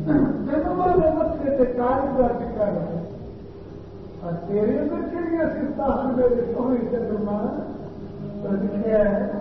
जन्म में मत्थे ते कार्य का टिका रहे और तेरे अंदर किहड़ियां सिफतां हन मेरे सोहने चंद्रमा तो लिखिया है